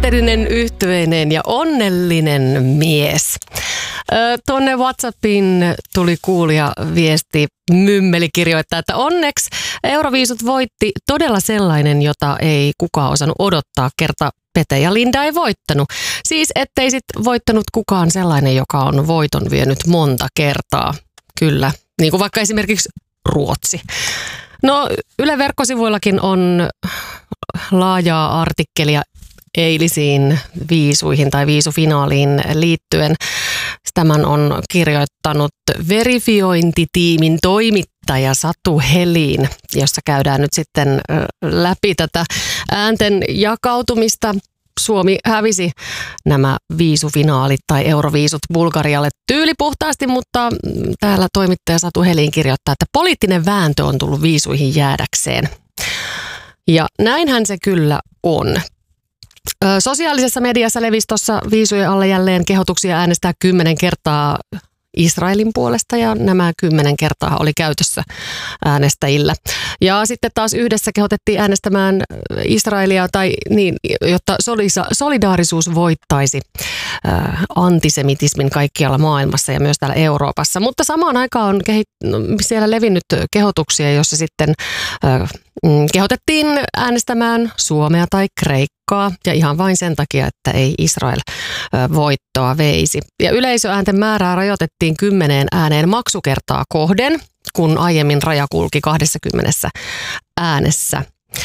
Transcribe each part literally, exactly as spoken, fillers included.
onnellinen, yhteinen ja onnellinen mies. Ö, tuonne WhatsAppiin tuli kuulija viesti, Mymmeli kirjoittaa, että onneksi Euroviisut voitti todella sellainen, jota ei kukaan osannut odottaa, kerta Pete ja Linda ei voittanut. Siis ettei sit voittanut kukaan sellainen, joka on voiton vienyt monta kertaa. Kyllä, niin kuin vaikka esimerkiksi Ruotsi. No Yle verkkosivuillakin on laajaa artikkelia eilisiin viisuihin tai viisufinaaliin liittyen. Tämän on kirjoittanut verifiointitiimin toimittaja Satu Helin, jossa käydään nyt sitten läpi tätä äänten jakautumista. Suomi hävisi nämä viisufinaalit tai Euroviisut Bulgarialle tyylipuhtaasti, mutta täällä toimittaja Satu Helin kirjoittaa, että poliittinen vääntö on tullut viisuihin jäädäkseen. Ja näinhän se kyllä on. Sosiaalisessa mediassa levisi tuossa viisujen alle jälleen kehotuksia äänestää kymmenen kertaa Israelin puolesta ja nämä kymmenen kertaa oli käytössä äänestäjillä. Ja sitten taas yhdessä kehotettiin äänestämään Israelia, tai niin, jotta solidaarisuus voittaisi antisemitismin kaikkialla maailmassa ja myös täällä Euroopassa. Mutta samaan aikaan on kehit- siellä levinnyt kehotuksia, jossa sitten kehotettiin äänestämään Suomea tai Kreikkaa ja ihan vain sen takia, että ei Israel voittoa veisi. Ja yleisöäänten määrää rajoitettiin kymmeneen ääneen maksukertaa kohden, kun aiemmin raja kulki kaksikymmentä äänessä.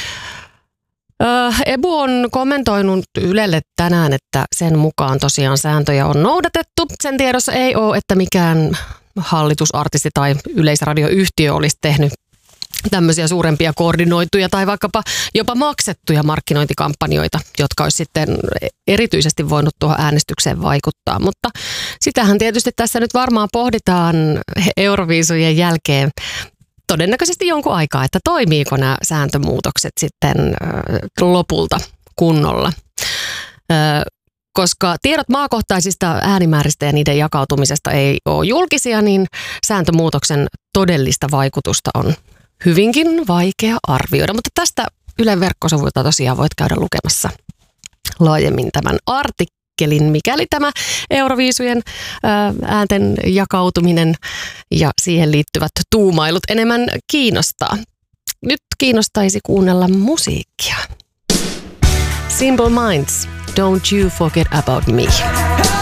E B U on kommentoinut Ylelle tänään, että sen mukaan tosiaan sääntöjä on noudatettu. Sen tiedossa ei ole, että mikään hallitusartisti tai yleisradioyhtiö olisi tehnyt tämmöisiä suurempia koordinoituja tai vaikkapa jopa maksettuja markkinointikampanjoita, jotka olisi sitten erityisesti voinut tuohon äänestykseen vaikuttaa. Mutta sitähän tietysti tässä nyt varmaan pohditaan Euroviisujen jälkeen todennäköisesti jonkun aikaa, että toimiiko nämä sääntömuutokset sitten lopulta kunnolla. Koska tiedot maakohtaisista äänimääristä ja niiden jakautumisesta ei ole julkisia, niin sääntömuutoksen todellista vaikutusta on hyvinkin vaikea arvioida. Mutta tästä Ylen verkkosivuilta tosiaan voit käydä lukemassa laajemmin tämän artikkelin, mikäli tämä Euroviisujen äänten jakautuminen ja siihen liittyvät tuumailut enemmän kiinnostaa. Nyt kiinnostaisi kuunnella musiikkia. Simple Minds, Don't You Forget About Me.